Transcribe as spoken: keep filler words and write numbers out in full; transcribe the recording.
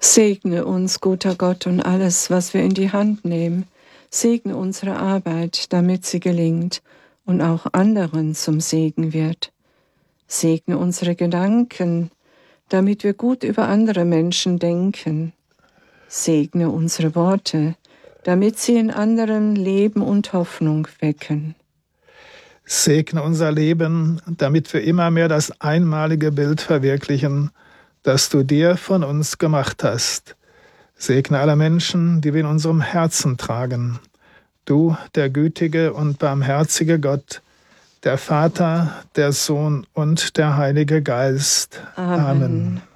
Segne uns, guter Gott, und alles, was wir in die Hand nehmen. Segne unsere Arbeit, damit sie gelingt und auch anderen zum Segen wird. Segne unsere Gedanken, damit wir gut über andere Menschen denken. Segne unsere Worte, damit sie in anderen Leben und Hoffnung wecken. Segne unser Leben, damit wir immer mehr das einmalige Bild verwirklichen, das du dir von uns gemacht hast. Segne alle Menschen, die wir in unserem Herzen tragen. Du, der gütige und barmherzige Gott, der Vater, der Sohn und der Heilige Geist. Amen. Amen.